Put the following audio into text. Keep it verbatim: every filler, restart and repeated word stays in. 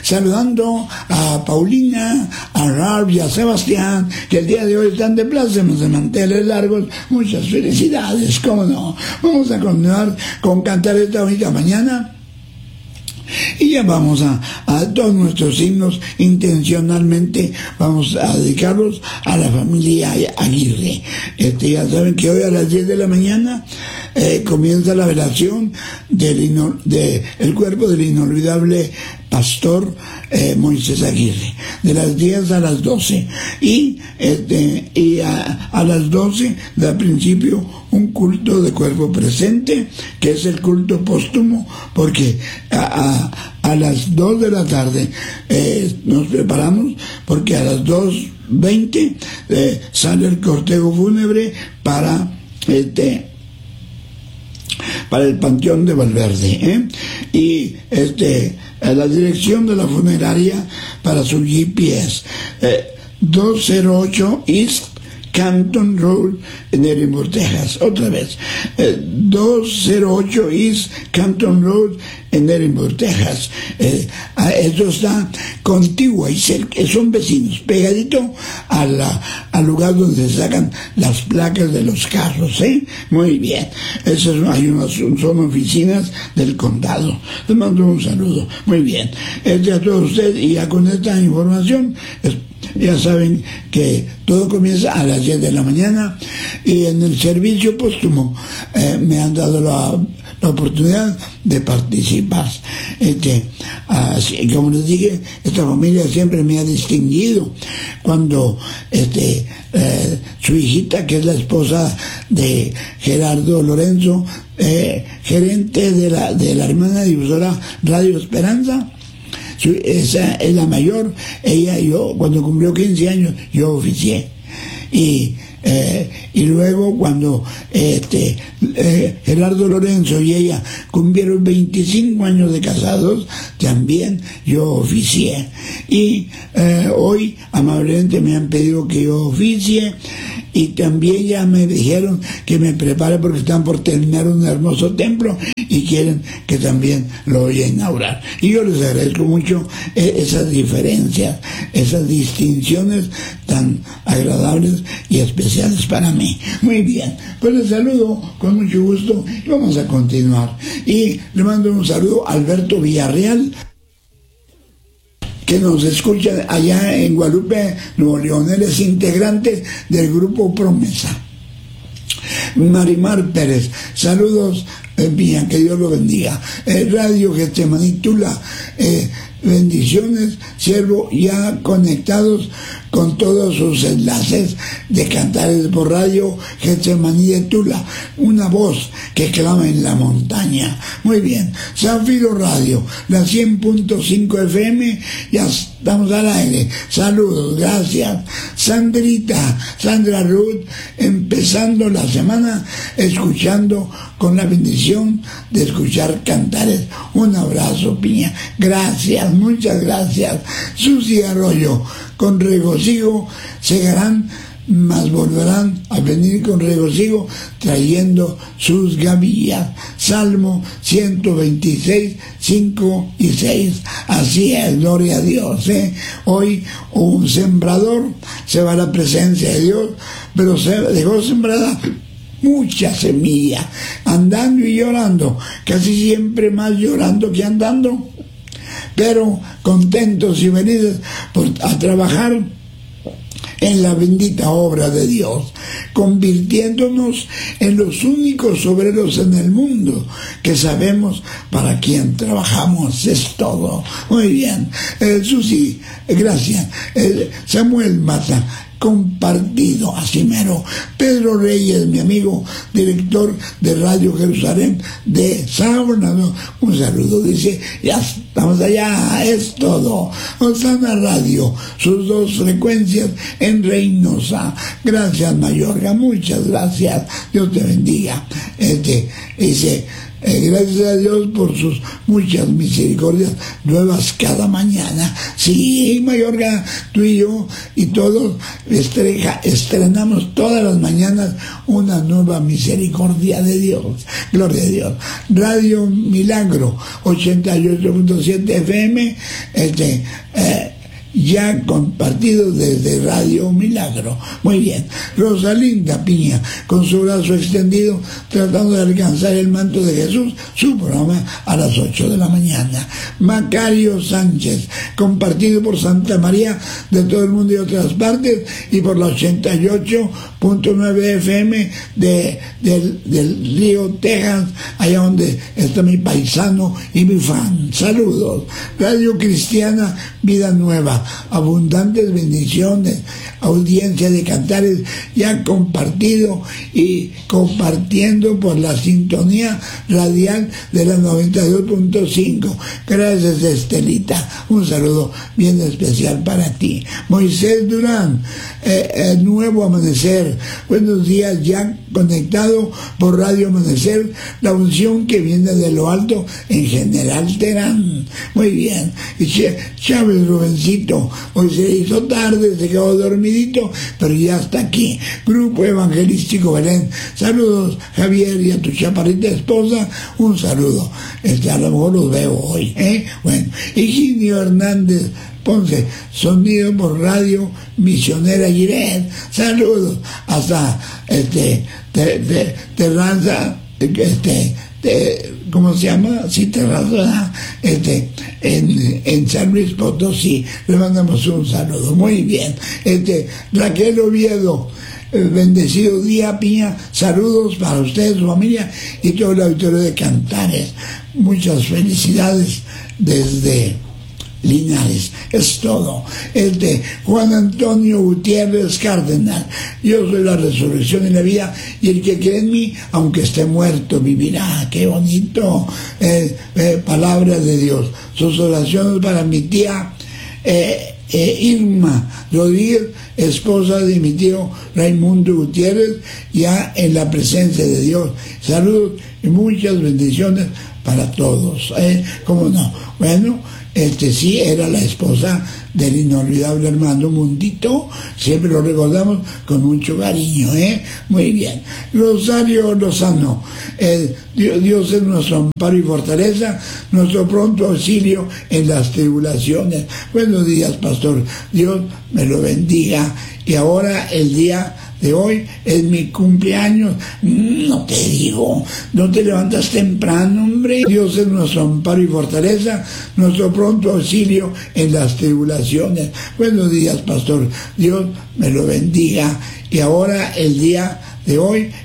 saludando a Paulina, a Ralph y a Sebastián, que el día de hoy están de plácemes de manteles largos. Muchas felicidades, cómo no. Vamos a continuar con cantar esta bonita mañana. Y ya vamos a, a todos nuestros himnos, intencionalmente vamos a dedicarlos a la familia Aguirre. Este, ya saben que hoy a las diez de la mañana eh, comienza la velación del ino, de el cuerpo del inolvidable pastor eh, Moisés Aguirre, de las diez a las doce, y, este, y a, a las doce da principio un culto de cuerpo presente, que es el culto póstumo, porque a, a, a las dos de la tarde eh, nos preparamos, porque a las dos veinte eh, sale el cortejo fúnebre para este para el Panteón de Valverde, ¿eh? y este a la dirección de la funeraria para su G P S, eh, doscientos ocho East Canton Road en Edinburgh, Texas. Otra vez, eh, doscientos ocho East Canton Road en Edinburgh, Texas. Eh, esto está contiguo, y cerca, son vecinos, pegadito a la, al lugar donde se sacan las placas de los carros, ¿eh? Muy bien. Esas hay unas, son oficinas del condado. Les mando un saludo. Muy bien. Este a todos ustedes, y ya con esta información, es, ya saben que todo comienza a las diez de la mañana, y en el servicio póstumo eh, me han dado la, la oportunidad de participar. Este, así, como les dije, esta familia siempre me ha distinguido cuando este, eh, su hijita, que es la esposa de Gerardo Lorenzo, eh, gerente de la, de la hermana difusora Radio Esperanza, esa es la mayor. Ella y yo, cuando cumplió quince años, yo oficié. Y, eh, y luego cuando este, eh, Gerardo Lorenzo y ella cumplieron veinticinco años de casados, también yo oficié. Y eh, hoy amablemente me han pedido que yo oficie, y también ya me dijeron que me prepare porque están por terminar un hermoso templo y quieren que también lo voy a inaugurar. Y yo les agradezco mucho esas diferencias, esas distinciones tan agradables y especiales para mí. Muy bien, pues les saludo con mucho gusto y vamos a continuar. Y le mando un saludo a Alberto Villarreal, que nos escucha allá en Guadalupe, Nuevo León. Él es integrante del grupo Promesa. Marimar Pérez, saludos, eh, bien, que Dios lo bendiga. Eh, Radio Getsemaní Tula, eh, bendiciones, siervo, ya conectados con todos sus enlaces de Cantares por Radio Getsemaní de Tula, una voz que clama en la montaña. Muy bien, Zafiro Radio, la cien punto cinco F M, ya estamos al aire. Saludos, gracias. Sandrita, Sandra Ruth, empezando la semana escuchando con la bendición de escuchar Cantares. Un abrazo, Piña. Gracias, muchas gracias. Susi Arroyo, con regocijo segarán, mas volverán a venir con regocijo trayendo sus gavillas. Salmo ciento veintiséis, cinco y seis. Así es, gloria a Dios, ¿eh? Hoy un sembrador se va a la presencia de Dios, pero se dejó sembrada mucha semilla, andando y llorando, casi siempre más llorando que andando, pero contentos y felices por a trabajar en la bendita obra de Dios, convirtiéndonos en los únicos obreros en el mundo que sabemos para quién trabajamos. Es todo. Muy bien. Eh, Susi, gracias. Eh, Samuel Mata, compartido, así mero. Pedro Reyes, mi amigo, director de Radio Jerusalén de Saona, un saludo, dice, ya estamos allá, es todo. Osana Radio, sus dos frecuencias en Reynosa. Gracias, Mayorga, muchas gracias, Dios te bendiga. Este, dice, Eh, gracias a Dios por sus muchas misericordias nuevas cada mañana. Sí, Mayorga, tú y yo y todos estreja, estrenamos todas las mañanas una nueva misericordia de Dios. Gloria a Dios. Radio Milagro ochenta y ocho punto siete F M, este, eh, ya compartido desde Radio Milagro. Muy bien. Rosalinda Piña, con su brazo extendido, tratando de alcanzar el manto de Jesús, su programa a las ocho de la mañana. Macario Sánchez, compartido por Santa María de todo el mundo y otras partes, y por la ochenta y ocho punto nueve F M de, del, del Río, Texas, allá donde está mi paisano y mi fan. Saludos. Radio Cristiana Vida Nueva, abundantes bendiciones, audiencia de Cantares ya compartido y compartiendo por la sintonía radial de la noventa y dos punto cinco. Gracias, Estelita, un saludo bien especial para ti. Moisés Durán, eh, eh, Nuevo Amanecer, buenos días, ya conectado por Radio Amanecer, la unción que viene de lo alto en General Terán. Muy bien. Y Ch Chávez Rubencito, hoy se hizo tarde, se quedó dormidito, pero ya está aquí. Grupo Evangelístico Belén, saludos Javier y a tu chaparrita esposa, un saludo. Este, a lo mejor los veo hoy, ¿eh? Bueno, Higinio Hernández Ponce, sonido por Radio Misionera Giret, saludos hasta este te, te, Terranza, este te, ¿cómo se llama? Sí, Terranza, este en, en San Luis Potosí, le mandamos un saludo. Muy bien. Este Raquel Oviedo, bendecido día, Piña, saludos para ustedes, su familia y todo el auditorio de Cantares, muchas felicidades desde Linares. Es todo. El de Juan Antonio Gutiérrez Cardenal, yo soy la resurrección y la vida, y el que cree en mí, aunque esté muerto, vivirá. Qué bonito. Eh, eh, palabra de Dios. Sus oraciones para mi tía eh, eh, Irma Rodríguez, esposa de mi tío Raimundo Gutiérrez, ya en la presencia de Dios. Salud y muchas bendiciones para todos. ¿Eh? ¿Cómo no? Bueno, este sí era la esposa del inolvidable hermano Mundito, siempre lo recordamos con mucho cariño, ¿eh? Muy bien. Rosario Lozano, eh, Dios, Dios es nuestro amparo y fortaleza, nuestro pronto auxilio en las tribulaciones. Buenos días, pastor, Dios me lo bendiga. Y ahora el día de hoy es mi cumpleaños. No te digo, no te levantas temprano, hombre. Dios es nuestro amparo y fortaleza, nuestro pronto auxilio en las tribulaciones. Buenos días, pastor, Dios me lo bendiga. Y ahora el día de hoy